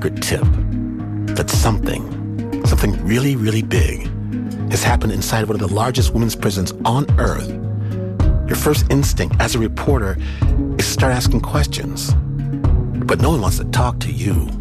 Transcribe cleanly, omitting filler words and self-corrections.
good tip that something really, really big has happened inside one of the largest women's prisons on earth, your first instinct as a reporter is to start asking questions. But no one wants to talk to you.